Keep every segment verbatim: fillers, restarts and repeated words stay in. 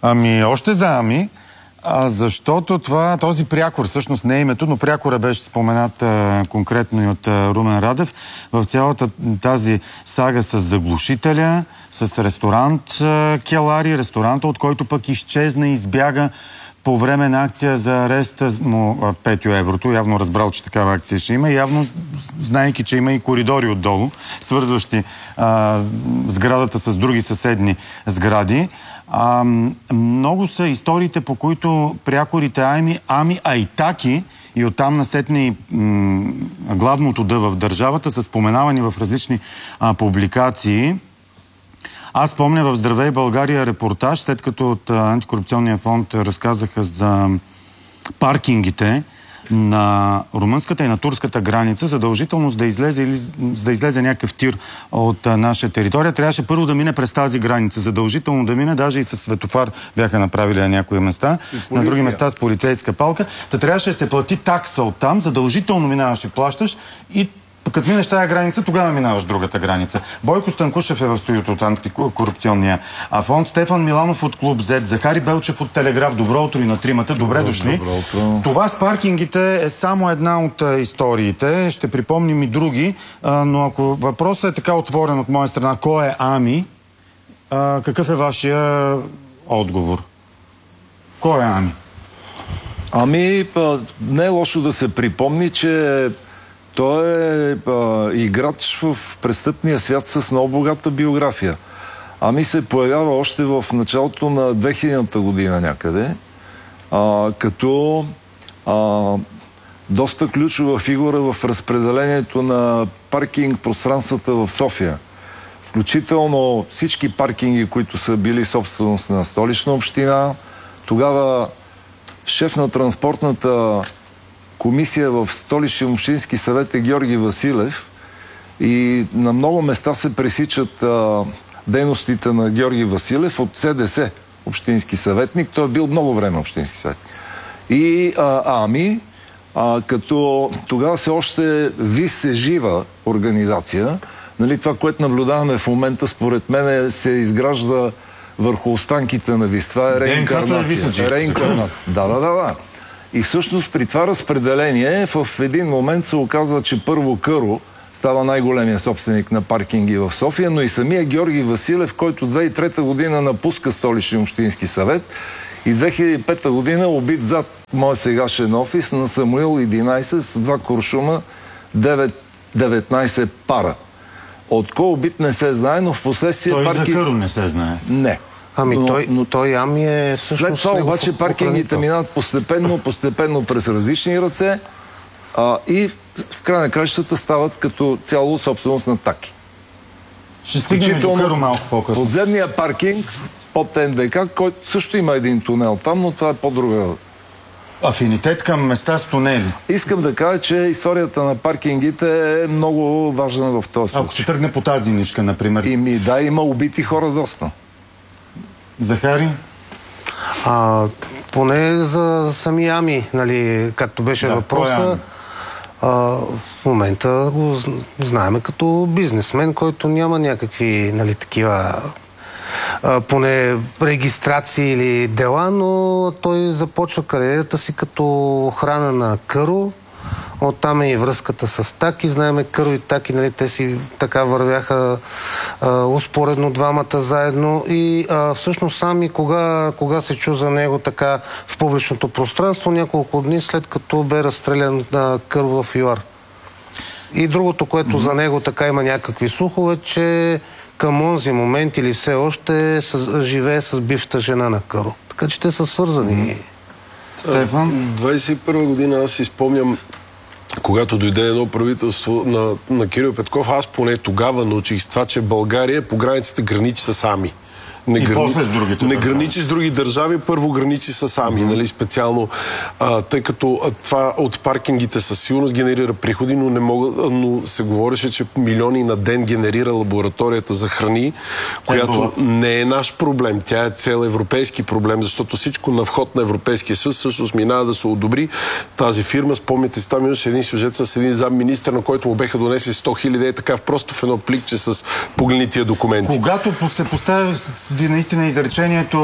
Ами, още за Ами, а, защото това, този прякор, всъщност не е името, но прякора беше споменат а, конкретно и от а, Румен Радев в цялата тази сага с заглушителя, с ресторант а, Келари, ресторанта, от който пък изчезна и избяга по време на акция за ареста му Петю Еврото. Явно разбрал, че такава акция ще има. Явно, знаейки, че има и коридори отдолу, свързващи а, сградата с други съседни сгради. А, много са историите, по които прякорите Ами, Ами Айтаки и оттам насетне и м, главното Д в държавата са споменавани в различни а, публикации. Аз помня в Здравей България репортаж, след като от а, Антикорупционния фонд разказаха за паркингите на румънската и на турската граница, задължително за да излезе, или, за да излезе някакъв тир от а, наша територия, трябваше първо да мине през тази граница. Задължително да мине, даже и с светофар бяха направили на някои места, на други места с полицейска палка. Та трябваше да се плати такса оттам, задължително минаваш и плащаш и като минеш тая граница, тогава минаваш другата граница. Бойко Станкушев е в студиото от Антикорупционния фонд, Стефан Миланов от Клуб зет, Захари Белчев от Телеграф. Добро утро и на тримата. Добре добро, дошли. Добро утро. Това с паркингите е само една от а, историите. Ще припомним и други, а, но ако въпросът е така отворен от моя страна, кой е Ами, а, какъв е вашия отговор? Кой е Ами? Ами, не е лошо да се припомни, че той е а, играч в престъпния свят с много богата биография. Ами се появява още в началото на две хилядната година някъде, а, като а, доста ключова фигура в разпределението на паркинг пространствата в София. Включително всички паркинги, които са били собственост на Столична община. Тогава шеф на транспортната комисия в Столичния общински съвет е Георги Василев и на много места се пресичат а, дейностите на Георги Василев от СДС, общински съветник. Той е бил много време общински съветник. И а, Ами, а, като тогава се още вис е жива организация, нали, това, което наблюдаваме в момента, според мен се изгражда върху останките на ВИС. Това е реинкарнация. Реинкарнация. Да, да, да, да. И всъщност при това разпределение в един момент се оказва, че първо Къро става най-големия собственик на паркинги в София, но и самия Георги Василев, който две хиляди и трета година напуска Столичния общински съвет и две хиляди и пета година убит зад моя сегашен офис на Самуил единайсет с два куршума деветнайсет пара. От кой убит не се знае, но в последствие... Той парки... за Къро не се знае. Не. Ами но, той, но той Ами е всъщност... След това обаче паркингите минават постепенно, постепенно през различни ръце а, и в край на кращата стават като цяло собственост на Таки. Ще стигнем до Къро малко по-късно. Подземния паркинг под Н Д К, който също има един тунел там, но това е по-друга... Афинитет към места с тунели. Искам да кажа, че историята на паркингите е много важна в този случай. Ако се тръгне по тази нишка, например. И ми, да, има убити хора доста. Захари? А, поне за сами Ами, нали, както беше да, въпроса, а, в момента го знаем като бизнесмен, който няма някакви, нали, такива а, поне регистрации или дела, но той започва кариерата си като охрана на Къро. Оттам е и връзката с Таки. Знаеме Къро и Таки, нали, те си така вървяха а, успоредно двамата заедно. И а, всъщност сами кога, кога се чу за него така в публичното пространство, няколко дни след като бе разстрелян на Къро в ЮАР. И другото, което mm-hmm. за него така има някакви слухове, че към онзи момент или все още с, живее с бившата жена на Къро. Така че те са свързани. Mm-hmm. Стефан? двайсет и първа година аз си спомням, когато дойде едно правителство на, на Кирил Петков, аз поне тогава научих с това, че България по границата граничи с Ами. Не, и грани... после с другите не държави. граничи с други държави, първо граничи с Ами, mm-hmm. нали, специално, а, тъй като а, това от паркингите със сигурност генерира приходи, но, не мога, но се говореше, че милиони на ден генерира лабораторията за храни, която Ебола. Не е наш проблем, тя е цел европейски проблем, защото всичко на вход на Европейския съюз всъщност минава да се одобри тази фирма. Спомняте си, там имаше един сюжет с един замминистър, на който му беха донесли сто хиляди, така просто в едно пликче с погледнития документи. Когато се поставя ви наистина изречението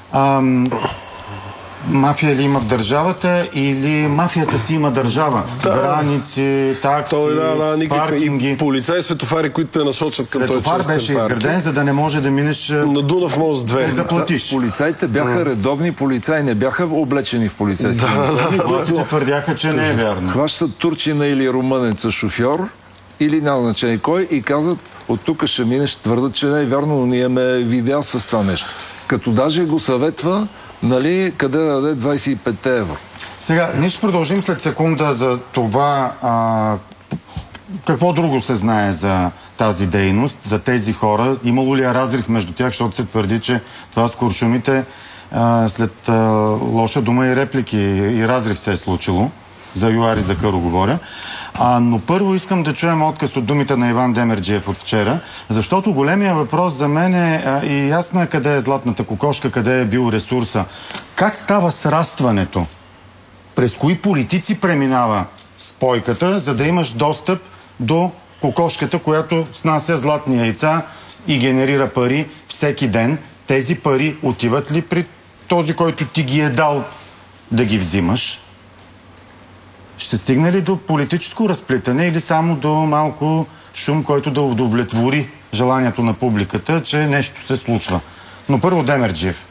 Ам, мафия ли има в държавата или мафията си има държава? Да. Граници, такси, Той, да, да, паркинги. И полицаи, светофари, които те насочат към този частен парк. Светофар беше изграден, за да не може да минеш на Дунав мост две. Без да платиш. Полицаите бяха редовни полицаи, не бяха облечени в полицейски. Да, да, да. Властите твърдяха, че не е вярно. Хващат турчина или румънеца шофьор, или няма значение кой, и казват, от тук ще минеш, твърдат, че не е вярно, но ние имаме видео с това нещо. Като даже го съветва, нали, къде да даде двайсет и пет евро. Сега, ние ще продължим след секунда за това а, какво друго се знае за тази дейност, за тези хора. Имало ли е разрив между тях, защото се твърди, че това с куршумите а, след а, лоша дума и реплики и разрив се е случило. За Юари за Къро говоря. А, но първо искам да чуем отказ от думите на Иван Демерджиев от вчера, защото големия въпрос за мен е а, и ясно е къде е златната кокошка, къде е бил ресурса. Как става срастването? През кои политици преминава спойката, за да имаш достъп до кокошката, която снася златни яйца и генерира пари всеки ден? Тези пари отиват ли при този, който ти ги е дал да ги взимаш? Ще стигне ли до политическо разплитане или само до малко шум, който да удовлетвори желанието на публиката, че нещо се случва? Но първо Демерджиев.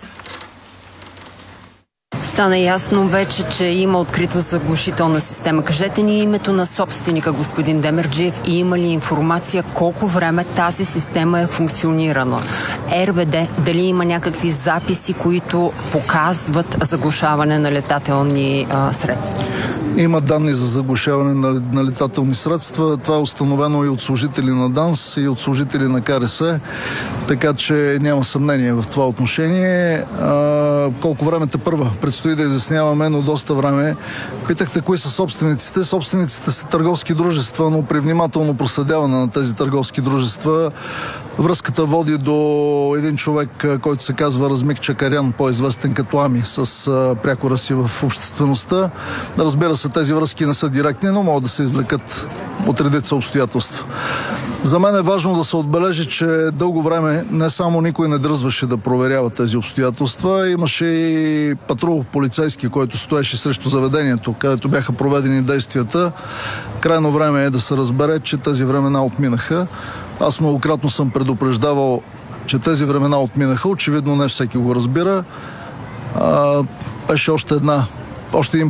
Стана ясно вече, че има открита заглушителна система. Кажете ни името на собственика, господин Демерджиев, и има ли информация колко време тази система е функционирана? Р В Д, дали има някакви записи, които показват заглушаване на летателни а, средства? Има данни за заглушаване на, на летателни средства. Това е установено и от служители на ДАНС, и от служители на К Р С, така че няма съмнение в това отношение. А, колко време те първа предстои да изясняваме, но доста време. Питахте кои са собствениците. Собствениците са търговски дружества, но при внимателно проследяване на тези търговски дружества връзката води до един човек, който се казва Размик Чакарян, по-известен като Ами, с а, прякора си в обществеността. Разбира се, тези връзки не са директни, но могат да се извлекат от редица обстоятелства. За мен е важно да се отбележи, че дълго време не само никой не дръзваше да проверява тези обстоятелства. Имаше и патрул полицейски, който стоеше срещу заведението, където бяха проведени действията. Крайно време е да се разбере, че тези времена отминаха. Аз многократно съм предупреждавал, че тези времена отминаха. Очевидно не всеки го разбира. А, беше още една, още един